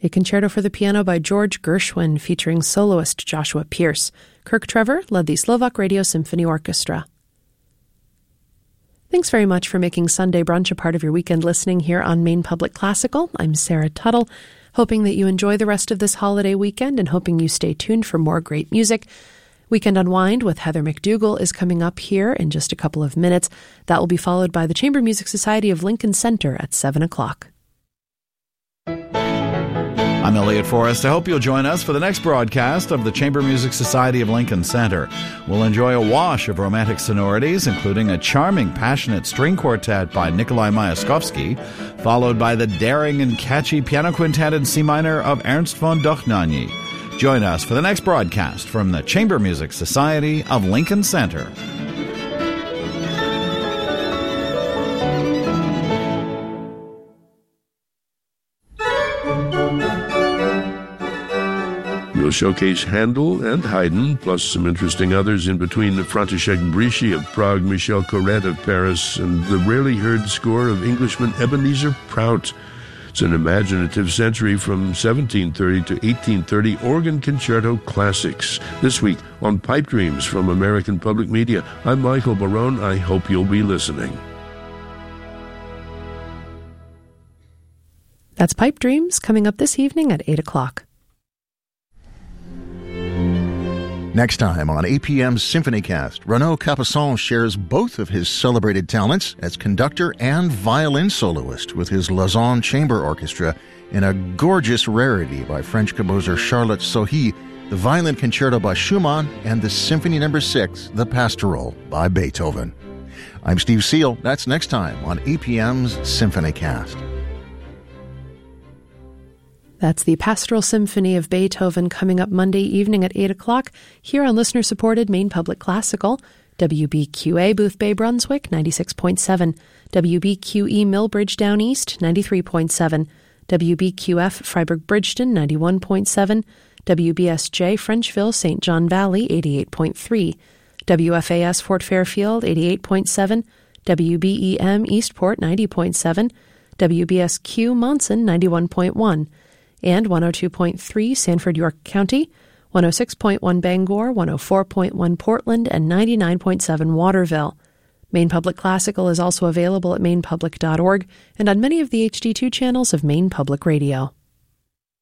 a concerto for the piano by George Gershwin featuring soloist Joshua Pierce. Kirk Trevor led the Slovak Radio Symphony Orchestra. Thanks very much for making Sunday Brunch a part of your weekend listening here on Maine Public Classical. I'm Sarah Tuttle, hoping that you enjoy the rest of this holiday weekend and hoping you stay tuned for more great music. Weekend Unwind with Heather McDougall is coming up here in just a couple of minutes. That will be followed by the Chamber Music Society of Lincoln Center at 7 o'clock. I'm Elliot Forrest. I hope you'll join us for the next broadcast of the Chamber Music Society of Lincoln Center. We'll enjoy a wash of romantic sonorities, including a charming, passionate string quartet by Nikolai Myaskovsky, followed by the daring and catchy piano quintet in C minor of Ernst von Dochnany. Join us for the next broadcast from the Chamber Music Society of Lincoln Center. We'll showcase Handel and Haydn, plus some interesting others in between František Bríši of Prague, Michel Corrette of Paris, and the rarely heard score of Englishman Ebenezer Prout. It's an imaginative century from 1730 to 1830 organ concerto classics. This week on Pipe Dreams from American Public Media, I'm Michael Barone. I hope you'll be listening. That's Pipe Dreams coming up this evening at 8 o'clock. Next time on APM's SymphonyCast, Renaud Capuçon shares both of his celebrated talents as conductor and violin soloist with his Lausanne Chamber Orchestra in a gorgeous rarity by French composer Charlotte Sohi, the Violin Concerto by Schumann, and the Symphony No. 6, The Pastoral, by Beethoven. I'm Steve Seal. That's next time on APM's SymphonyCast. That's the Pastoral Symphony of Beethoven coming up Monday evening at 8 o'clock here on listener-supported Maine Public Classical, WBQA Boothbay Brunswick 96.7, WBQE Millbridge Down East 93.7, WBQF Freiburg Bridgeton 91.7, WBSJ Frenchville St. John Valley 88.3, WFAS Fort Fairfield 88.7, WBEM Eastport 90.7, WBSQ Monson 91.1, and 102.3 Sanford York County, 106.1 Bangor, 104.1 Portland, and 99.7 Waterville. Maine Public Classical is also available at mainepublic.org and on many of the HD2 channels of Maine Public Radio.